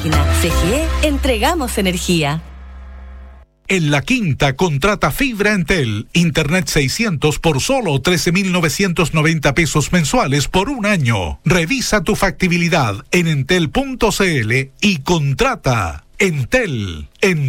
CGE, entregamos energía. En La Quinta, contrata fibra Entel, Internet 600 por solo 13.990 pesos mensuales por un año. Revisa tu factibilidad en entel.cl y contrata. Entel.